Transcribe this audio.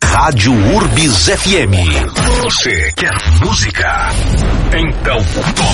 Rádio Urbis FM. Você quer música? Então toque.